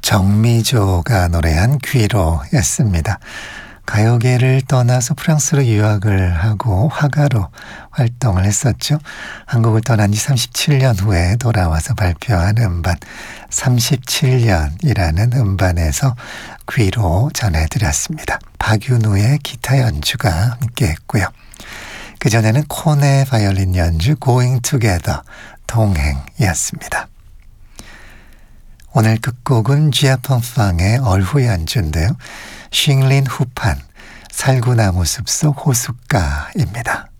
정미조가 노래한 귀로였습니다. 가요계를 떠나서 프랑스로 유학을 하고 화가로 활동을 했었죠. 한국을 떠난 지 37년 후에 돌아와서 발표한 음반 37년이라는 음반에서 귀로 전해드렸습니다. 박윤우의 기타 연주가 함께했고요. 그전에는 콘의 바이올린 연주 Going Together 동행이었습니다. 오늘 끝곡은 지아펑팡의 얼후 연주인데요. 싱린 후판 살구나무 숲속 호숫가입니다.